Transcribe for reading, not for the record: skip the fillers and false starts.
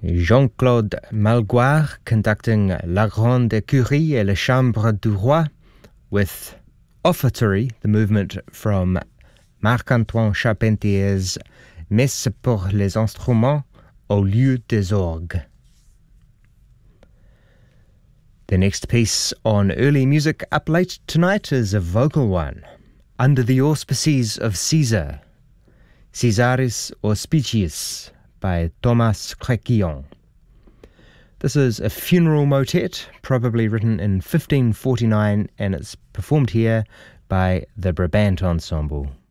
Jean-Claude Malgoire conducting La Grande Écurie et la Chambre du Roi with Offertory, the movement from Marc-Antoine Charpentier's Messe pour les instruments au lieu des orgues. The next piece on early music up late tonight is a vocal one, Under the Auspices of Caesar, Caesaris Auspiciis by Thomas Créquillon. This is a funeral motet, probably written in 1549, and it's performed here by the Brabant Ensemble.